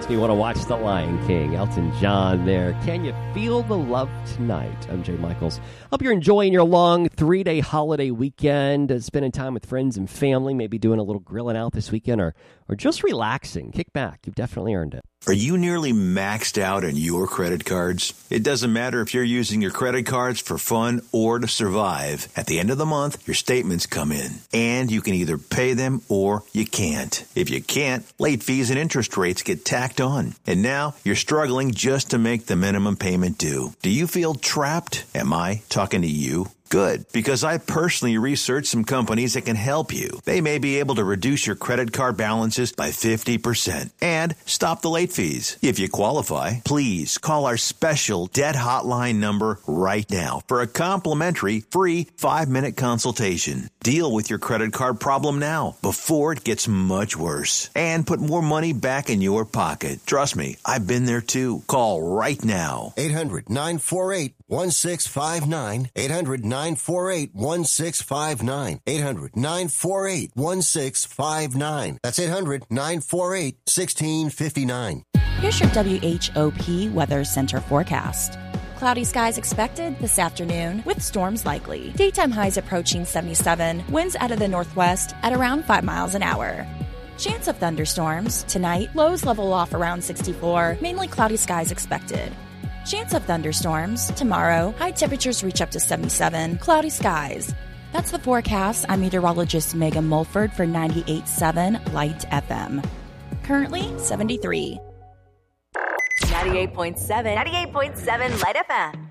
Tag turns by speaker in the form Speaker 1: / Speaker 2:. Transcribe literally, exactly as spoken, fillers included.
Speaker 1: me want to watch The Lion King. Elton John there. Can you feel the love tonight? I'm Jay Michaels. Hope you're enjoying your long three-day holiday weekend, uh, spending time with friends and family, maybe doing a little grilling out this weekend, or, or just relaxing. Kick back. You've definitely earned it.
Speaker 2: Are you nearly maxed out on your credit cards? It doesn't matter if you're using your credit cards for fun or to survive. At the end of the month, your statements come in, and you can either pay them or you can't. If you can't, late fees and interest rates get tacked on. And now you're struggling just to make the minimum payment due. Do you feel trapped? Am I talking to you? Good, because I personally researched some companies that can help you. They may be able to reduce your credit card balances by fifty percent and stop the late fees. If you qualify, please call our special debt hotline number right now for a complimentary free five-minute consultation. Deal with your credit card problem now before it gets much worse and put more money back in your pocket. Trust me, I've been there too. Call right now.
Speaker 3: eight hundred nine four eight one six five nine. eight hundred nine four eight one six five nine. eight hundred nine four eight one six five nine. That's eight hundred nine four eight one six five nine.
Speaker 4: Here's your W H O P Weather Center forecast. Cloudy skies expected this afternoon with storms likely. Daytime highs approaching seventy-seven, winds out of the northwest at around five miles an hour. Chance of thunderstorms. Tonight, lows level off around sixty-four, mainly cloudy skies expected. Chance of thunderstorms. Tomorrow, high temperatures reach up to seventy-seven, cloudy skies. That's the forecast. I'm meteorologist Megan Mulford for ninety-eight point seven Light F M. Currently, seventy-three.
Speaker 5: ninety-eight point seven. ninety-eight point seven Light F M.